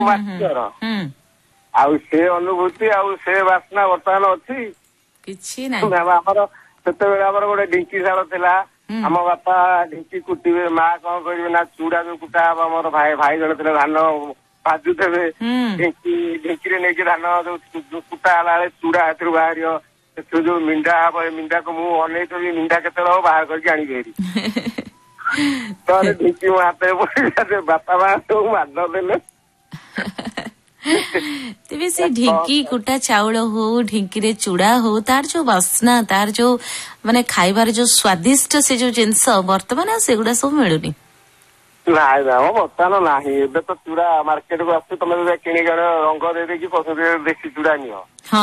ମାଟିର ଆଉ ସେ ଅନୁଭୂତି ଆଉ ସେ ବାସ୍ନା ବର୍ତ୍ତମାନ ଅଛି କିଛି ନାହିଁ। ଆମର ସେତେବେଳେ ଆମର ଗୋଟେ ଢିଙ୍କି ଶାଳ ଥିଲା। ଆମ ବାପା ଢିଙ୍କି କୁଟିବେ, ମା କଣ କରିବେ ନା ଚୁଡା ଯୋଉ କୁଟା ହବ, ଆମର ଭାଇ ଜଣେ ଥିଲେ ଧାନ ଭାଜୁଥିବେ, ଢିଙ୍କିରେ ନେଇକି ଧାନ ଯୋଉ କୁଟା ହେଲା ବେଳେ ଚୁଡା ହାତରୁ ବାହାରିବ, ସେଥିରୁ ଯୋଉ ମିଣ୍ଡା ହବ, ଏ ମିଣ୍ଡାକୁ ମୁଁ ଅନେଇଥିବି ମିଣ୍ଡା କେତେବେଳେ ହବ ବାହାର କରିକି ଆଣିକି ହେରି ତାହେଲେ ଢିଙ୍କି ମୋ ହାତରେ ପଡିଲା, ବାପା ମା ସବୁ ମାଡ଼ ଦେଲେ। ତେବେ ସେ ଢିଙ୍କି କୁଟା ଚାଉଳ ହଉ, ଢିଙ୍କିରେ ଚୁଡା ହଉ, ତାର ଯୋଉ ବାସ୍ନା, ତାର ଯୋଉ ମାନେ ଖାଇବାର ଯୋଉ ସ୍ଵାଦିଷ୍ଟ ସେ ଯୋଉ ଜିନିଷ ବର୍ତ୍ତମାନ ଆଉ ସେଗୁଡା ସବୁ ମିଳୁନି। ନାଇଁ ନା ବର୍ତ୍ତମାନ ନାହିଁ। ଏବେ ତ ଚୁଡା ମାର୍କେଟକୁ ଆସୁଛି, ତମେ ଯଦି କିଣିକି ଆଣ ରଙ୍ଗ ଦେଇଦେଇକି ପଶୁରେ ଦେଶୀ ଚୁଡା ନିଅ,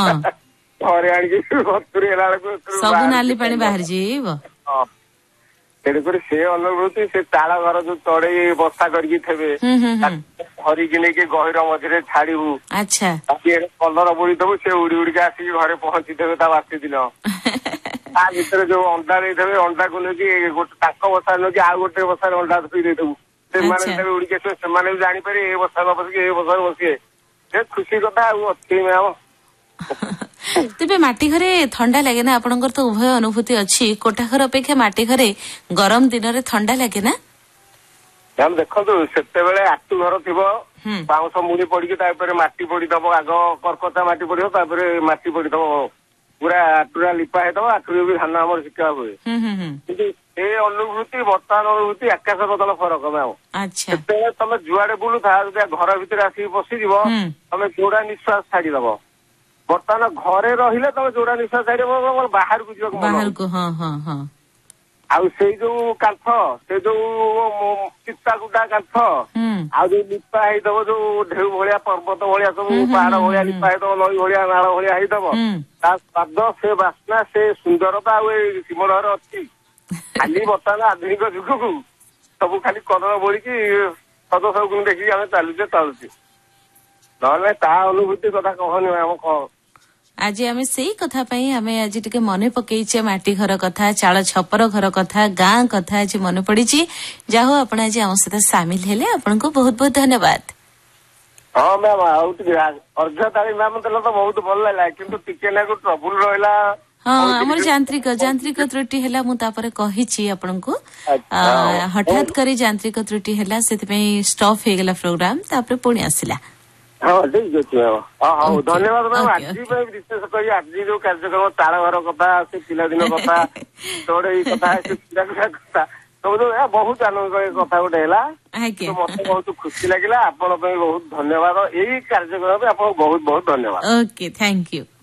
ଘରେ ଆଣିକି ବତୁରି ହେଲା ବେଳକୁ ସବୁ ନାଲି ପାଣି ବାହାରି ଯିବ। ତେଣୁକରି ସେ ଅନୁଭୂତି, ସେ ଚାଳ ଘର ଯୋଉ ଚଢେଇ ବସା କରିକି ଥିବେ, ଧରିକି ନେଇକି ଗହିର ମଝିରେ ଛାଡିବୁ, କଲର ବୋଳିଦବୁ, ସେ ଉଡି ଉଡିକା ଆସିକି ଘରେ ପହଞ୍ଚିଦେବେ ତା ବାସି ଦିନ। ତା ଭିତରେ ଯୋଉ ଅଣ୍ଡା ଦେଇଦେବେ, ଅଣ୍ଡାକୁ ନେଇକି ଗୋଟେ ତାଙ୍କ ବସାରେ ନେଇକି ଆଉ ଗୋଟେ ବସାରେ ଅଣ୍ଡା ଧୋଇ ଦେଇଦେବୁ, ସେମାନେ ଯେତେବେଳେ ଉଡିକି ଆସିବେ ସେମାନେ ବି ଜାଣିପାରିବେ ଏ ବସା ନ ବସିକି ଏ ବସାରେ ବସିବେ। ସେ ଖୁସି କଥା ଆଉ ଅଛି ମ୍ୟାମ। ତେବେ ମାଟି ଘରେ ଥଣ୍ଡା ଲାଗେ ନା? ଆପଣଙ୍କର ତ ଉଭୟ ଅନୁଭୂତି ଅଛି। କୋଠା ଘର ଅପେକ୍ଷା ମାଟି ଘରେ ଗରମ ଦିନରେ ଥଣ୍ଡା ଲାଗେ ନା? ମ୍ୟାମ ଦେଖନ୍ତୁ, ସେତେବେଳେ ଆଟୁ ଘର ଥିବ, ବାଉଁଶ ମୁଢି ପଡିକି ତା ଉପରେ ମାଟି ପଡିଦବ, ଆଗ କର୍କତା ମାଟି ପଡିବ, ତାପରେ ମାଟି ପଡିଦବ, ପୁରା ଆଟୁରା ଲିପା ହେଇଥିବ, ଆଟୁରେ ବି ଧାନ ଆମର ଶିକ୍ଷା ହୁଏ। କିନ୍ତୁ ସେ ଅନୁଭୂତି ବର୍ତ୍ତମାନ ଅନୁଭୂତି ଆକାଶ ପାତାଳ ଫରକ ମ୍ୟାମ। ସେତେବେଳେ ତମେ ଯୁଆଡେ ବୁଲୁଥା, ଯଦି ଘର ଭିତରେ ଆସିକି ପଶିଯିବ, ତମେ ଯୋଡା ନିଶ୍ୱାସ ଛାଡିଦବ। ବର୍ତ୍ତମାନ ଘରେ ରହିଲେ ତମେ ଯୋଡା ନିଶ୍ୱାସ ଛାଡିଦବ, ବାହାରକୁ ଯିବାକୁ ମନ ହଉଛି। ଆଉ ସେଇ ଯୋଉ କାନ୍ଥ, ସେ ଯୋଉ ଚିତା କୁଟା କାନ୍ଥ, ଆଉ ଯୋଉ ଲିପା ହେଇଥିବ, ଯୋଉ ଢେଉ ଭଳିଆ ପର୍ବତ ଭଳିଆ ସବୁ ପାହାଡ ଭଳିଆ ଲିପା ହେଇଥିବ, ନଈ ଭଳିଆ ନାଳ ଭଳିଆ ହେଇଥିବ, ତା ସ୍ୱାଦ, ସେ ବାସ୍ନା, ସେ ସୁନ୍ଦରତା ଆଉ ଏଇ ଜୀବନରେ ଅଛି। ଖାଲି ବର୍ତ୍ତମାନ ଆଧୁନିକ ଯୁଗକୁ ସବୁ ଖାଲି କଲର ବୋଳିକି ସଦ ସବୁକୁ ଦେଖିକି ଆମେ ଚାଲୁଛେ। ନହେଲେ ତା ଅନୁଭୂତି କଥା କହନି ଆମ କଣ। ଆଜି ଆମେ ସେଇ କଥା ପାଇଁ ଆମେ ଆଜି ଟିକେ ମନେ ପକେଇଛେ ମାଟି ଘର କଥା, ଚାଳ ଛପର ଘର କଥା, ଗାଁ କଥା ଆଜି ମନେ ପଡିଛି। ଯାହା ହଉ ଆପଣ ଆଜି ଆମ ସହିତ ସାମିଲ ହେଲେ, ଆପଣଙ୍କୁ ବହୁତ ବହୁତ ଧନ୍ୟବାଦ। ହଁ ମ୍ୟାମ, ଆଉ ଟିକେ ଅର୍ଘ୍ୟତାଳି ମ୍ୟାମ ଦେଲେ ତ ବହୁତ ଭଲ ଲାଗିଲା, କିନ୍ତୁ ଟିକେ ନାକୁ ଟ୍ରବୁଲ ରହିଲା। ଆମର ଯାନ୍ତ୍ରିକ ତ୍ରୁଟି ହେଲା, ମୁଁ ତାପରେ କହିଛି ଆପଣଙ୍କୁ। ହଠାତ୍ କରି ଯାନ୍ତ୍ରିକ ତ୍ରୁଟି ହେଲା, ସେଥିପାଇଁ ଷ୍ଟପ୍ ହେଇଗଲା ପ୍ରୋଗ୍ରାମ, ତାପରେ ପୁଣି ଆସିଲା। ହଁ ଠିକ ଅଛି ମ୍ୟାମ। ହଉ ଧନ୍ୟବାଦ ମ୍ୟାମ। ଆଜି ପାଇଁ ବିଶେଷ କରି ଆଜି ଯୋଉ କାର୍ଯ୍ୟକ୍ରମ, ଚାଳ ଘର କଥା, ସେ ପିଲାଦିନ କଥା, ଚଢେଇ କଥା, ସେ ପିଲାଦିନ କଥା, ସବୁ ବହୁତ ଆନନ୍ଦଦାୟକ କଥା ଗୋଟେ ହେଲା। ମତେ ବହୁତ ଖୁସି ଲାଗିଲା। ଆପଣ ପାଇଁ ବହୁତ ଧନ୍ୟବାଦ। ଏଇ କାର୍ଯ୍ୟକ୍ରମ ପାଇଁ ଆପଣଙ୍କୁ ବହୁତ ବହୁତ ଧନ୍ୟବାଦ। Okay, thank you.